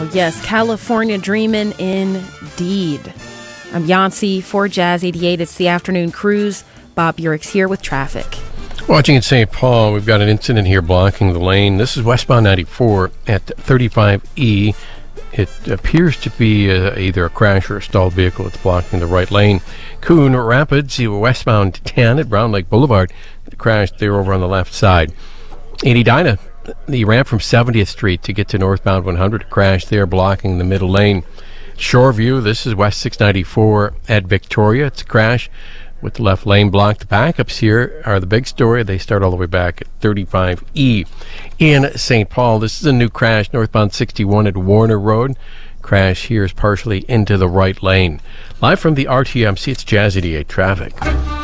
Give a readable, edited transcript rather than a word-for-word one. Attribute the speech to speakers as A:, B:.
A: yes, California dreamin' indeed. I'm Yancey for Jazz 88. It's the afternoon cruise. Bob Buricks here with traffic.
B: Watching in St. Paul, we've got an incident here blocking the lane. This is westbound 94 at 35E. It appears to be either a crash or a stalled vehicle that's blocking the right lane. Coon Rapids, you were westbound 10 at Brown Lake Boulevard. It crashed there over on the left side. In Edina, the ramp from 70th Street to get to northbound 100 crashed there, blocking the middle lane. Shoreview, this is West 694 at Victoria. It's a crash with the left lane blocked. The backups here are the big story. They start all the way back at 35E. In St. Paul, this is a new crash northbound 61 at Warner Road. Crash here is partially into the right lane. Live from the RTMC, it's Jazz 88 traffic.